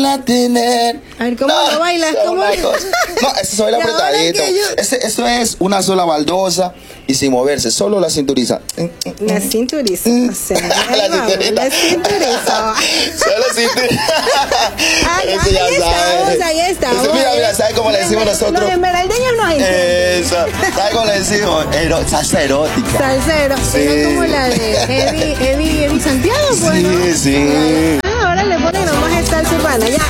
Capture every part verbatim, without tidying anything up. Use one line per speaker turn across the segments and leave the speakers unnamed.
la tener.
A ver, ¿cómo
no,
lo bailas? ¿Cómo?
No, eso se baila apretadito. Yo... Ese, eso es una sola baldosa y sin moverse, solo la cinturiza.
La cinturiza. O sea,
la
vamos, la cinturiza.
Solo cinturiza.
Ay, ahí estamos, ahí estamos.
Eso, mira, mira, ¿sabes cómo le decimos nosotros?
Los esmeraldeños no hay.
Eso. ¿Sabes cómo le decimos? Ero, salsa erótica.
Salsero. Sí. Era como la de Eddie, Eddie, Eddie Santiago, pues,
sí,
¿no?
Sí,
ah, ahora le ponen nomás esta salsa urbana, ya.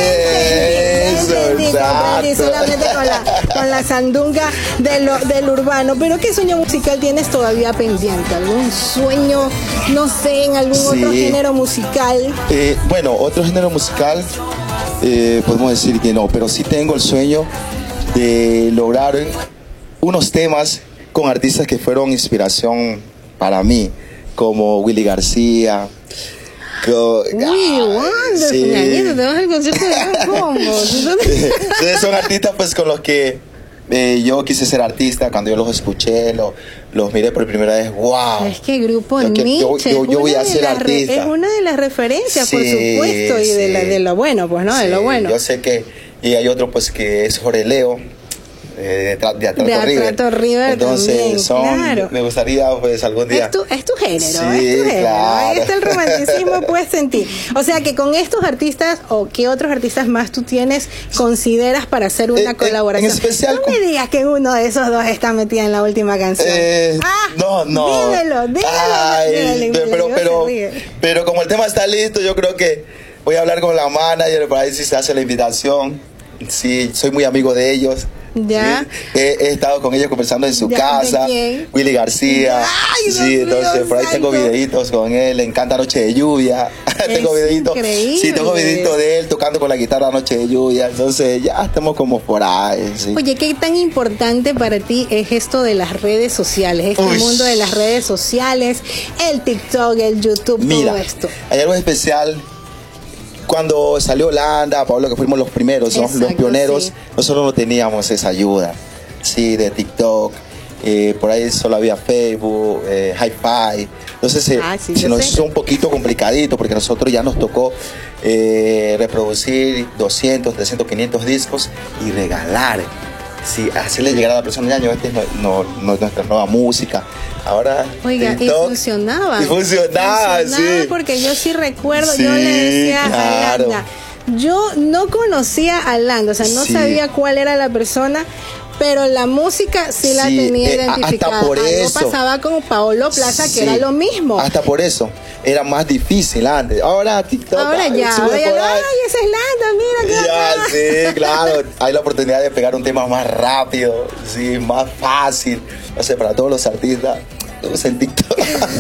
Eso,
entendí, solamente con la, con la sandunga de lo, del urbano. Pero ¿qué sueño musical tienes todavía pendiente? ¿Algún sueño, no sé, en algún sí. otro género musical?
Eh, bueno, otro género musical, eh, podemos decir que no, pero sí tengo el sueño de lograr unos temas con artistas que fueron inspiración para mí, como Willy García. Go,
Uy, ah, sí. Ñañito, te vas al concierto de Gran Combo.
Entonces son artistas pues con los que eh, yo quise ser artista. Cuando yo los escuché, lo, los miré por primera vez, wow.
Es que el grupo Nietzsche yo,
yo, yo voy a ser artista.
Es una de las referencias, sí, por supuesto, y sí. de, la, de lo bueno, pues, ¿no? Sí, de lo bueno.
Yo sé que, y hay otro pues que es Jorge Leo. Eh, de, de Atrato
de
River.
Atrato River
Entonces
también,
son,
claro.
me gustaría pues algún día.
Es tu, es tu género,
sí,
es tu género.
Claro.
Ahí está el romanticismo puesto en ti. O sea que con estos artistas o qué otros artistas más tú tienes consideras para hacer una eh, colaboración.
En especial.
No me digas que uno de esos dos está metida en la última canción.
Eh,
ah,
no, no.
Dímelo, dímelo.
Ay,
dímelo,
pero,
dímelo,
pero, pero como el tema está listo, yo creo que voy a hablar con la manager para ver si se hace la invitación. Sí, soy muy amigo de ellos.
Ya.
Sí, he, he estado con ellos conversando en su
ya,
casa.
¿de quién?
Willy García.
Ay,
sí, entonces
Dios
por ahí
santo.
tengo videitos con él. Le encanta Noche de Lluvia. tengo videitos. Sí, tengo videitos de él tocando con la guitarra Noche de Lluvia. Entonces ya estamos como por ahí. Sí.
Oye, ¿qué tan importante para ti es esto de las redes sociales? Este Uy. mundo de las redes sociales, el TikTok, el YouTube,
Mira,
todo esto.
Hay algo especial. Cuando salió Holanda, Pablo, que fuimos los primeros, ¿no? Exacto, los pioneros, sí. Nosotros no teníamos esa ayuda, sí, de TikTok, eh, por ahí solo había Facebook, eh, Hi-Fi, entonces eh, ah, sí, se nos hizo un poquito complicadito porque a nosotros ya nos tocó eh, reproducir doscientos, trescientos, quinientos discos y regalar. Sí, hacerle llegar a la persona, ya, este es no, no, nuestra nueva música. Ahora,
oiga,
TikTok,
y funcionaba.
Y funcionaba,
funcionaba
sí.
Porque yo sí recuerdo,
sí,
yo le decía
claro.
a Landa, yo no conocía a Landa, o sea, no sí. sabía cuál era la persona, pero la música sí la sí, tenía eh, identificada.
Hasta por
Algo
eso.
pasaba con Paolo Plaza, sí, que era lo mismo.
Hasta por eso. Era más difícil antes. Ahora TikTok.
Ahora
ay,
ya, ahora ya, ay, esa es Landa, mira.
Ya, sí, claro. Hay la oportunidad de pegar un tema más rápido, sí, más fácil. No sé, para todos los artistas. Usen TikTok.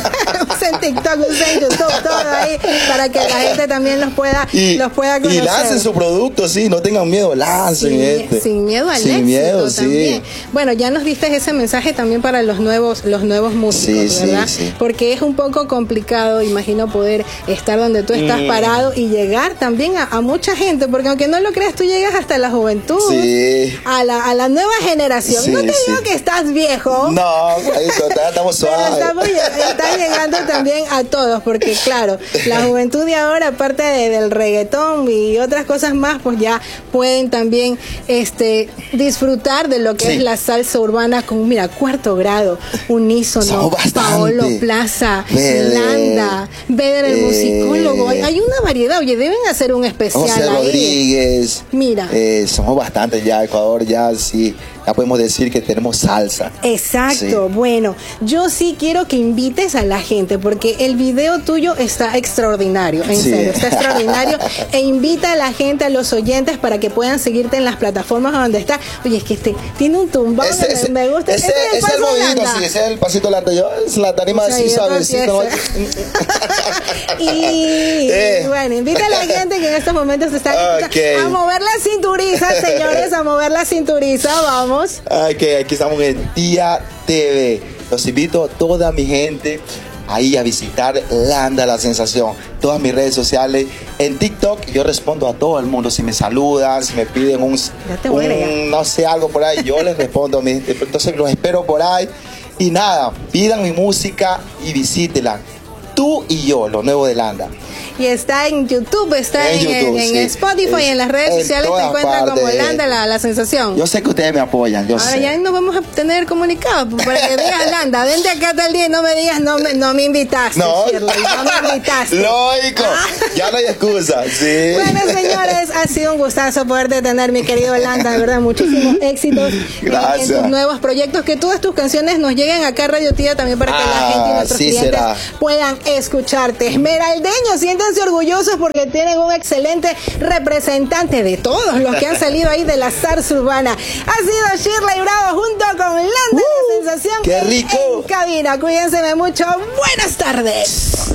Usen TikTok, usen YouTube, todo ahí, para que la gente también los pueda,
y,
los pueda conocer.
Y lancen su producto, sí, no tengan miedo, lancen
sin,
este.
Sin miedo al
sin
éxito
miedo,
también.
Sí.
Bueno, ya nos diste ese mensaje también para los nuevos, los nuevos músicos,
sí,
¿verdad?
Sí, sí.
Porque es un poco complicado, imagino, poder estar donde tú estás mm. parado y llegar también a, a mucha gente, porque aunque no lo creas, tú llegas hasta la juventud,
sí.
a, la, a la nueva generación.
Sí,
no te
sí.
digo que estás viejo.
No, ahí estamos suaves.
Estamos, está llegando también a todos, porque claro, la juventud de ahora, aparte de, del reggaetón y otras cosas más, pues ya pueden también este disfrutar de lo que sí. es la salsa urbana con, mira, Cuarto Grado, Unísono, Paolo Plaza, Beder, Landa, Beder el eh, musicólogo. Hay, hay una variedad, oye, deben hacer un especial
José
ahí.
Rodríguez.
Mira.
Eh, somos bastantes ya, Ecuador ya sí. Ya podemos decir que tenemos salsa.
Exacto, sí. Bueno, yo sí quiero que invites a la gente, porque el video tuyo está extraordinario, en sí. serio, está extraordinario, e invita a la gente, a los oyentes, para que puedan seguirte en las plataformas donde está. Oye, es que este tiene un tumbón, ese, ese, me gusta.
Ese,
ese es el,
ese el movimiento, sí, ese es el pasito lante. Yo, es la tarima así, suavecito.
Y eh. bueno, invita a la gente que en estos momentos está okay. a mover la cinturiza, señores, a mover la cinturiza, vamos.
Ok, aquí estamos en Tía T V. Los invito a toda mi gente ahí a visitar Landa La Sensación. Todas mis redes sociales. En TikTok yo respondo a todo el mundo. Si me saludan, si me piden un, un no sé, algo por ahí, yo les respondo. Entonces los espero por ahí. Y nada, pidan mi música y visítenla. Tú y Yo, lo nuevo de Landa.
Y está en YouTube, está en, en, YouTube, en, en sí. Spotify, es, en las redes en sociales te encuentran como Landa la, la sensación.
Yo sé que ustedes me apoyan, yo
Ahora
sé.
ya nos vamos a tener comunicados para que digas, Landa, vente acá hasta el día y no me digas, no me, no me invitaste,
no,
Shirley, no me invitaste.
Lógico, ah. ya no hay excusa, sí.
Bueno, señores, ha sido un gustazo poderte tener, mi querido Landa, de verdad, muchísimos éxitos en, en tus nuevos proyectos, que todas tus canciones nos lleguen acá a Radio Tía también para que ah, la gente y nuestros sí clientes será. puedan escucharte. Esmeraldeños, siéntanse orgullosos porque tienen un excelente representante de todos los que han salido ahí de la zarza urbana. Ha sido Shirley Bravo junto con Landa, uh, la sensación
¡qué rico!
En cabina. Cuídense mucho. Buenas tardes.